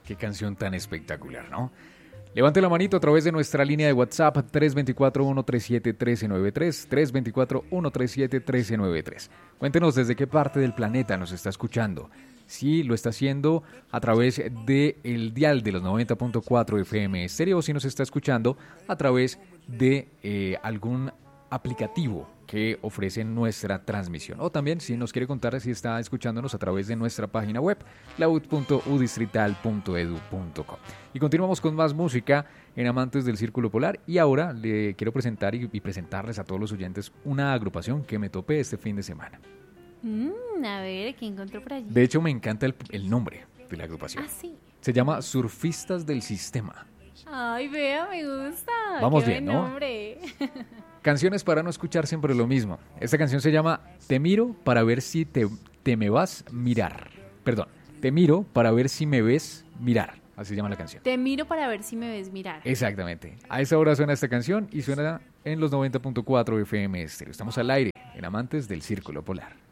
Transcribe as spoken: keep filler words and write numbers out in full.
Qué canción tan espectacular, ¿no? Levante la manito a través de nuestra línea de WhatsApp tres dos cuatro, uno tres siete, uno tres nueve tres, tres dos cuatro, uno tres siete, uno tres nueve tres. Cuéntenos desde qué parte del planeta nos está escuchando. Si lo está haciendo a través del dial de los noventa punto cuatro F M estéreo o si nos está escuchando a través de eh, algún aplicativo que ofrece nuestra transmisión. O también si nos quiere contar si está escuchándonos a través de nuestra página web, la u punto u distrital punto edu punto co. Y continuamos con más música en Amantes del Círculo Polar. Y ahora le quiero presentar y, y presentarles a todos los oyentes una agrupación que me topé este fin de semana. Mm, a ver, ¿qué encontró por allí? De hecho, me encanta el, el nombre de la agrupación. Ah, sí. Se llama Surfistas del Sistema. Ay, vea, me gusta. Vamos Qué bien, buen ¿no? nombre. Canciones para no escuchar siempre lo mismo. Esta canción se llama Te miro para ver si te, te me vas mirar. Perdón, Te miro para ver si me ves mirar. Así se llama la canción. Te miro para ver si me ves mirar. Exactamente. A esa hora suena esta canción y suena en los noventa punto cuatro F M estéreo. Estamos al aire en Amantes del Círculo Polar.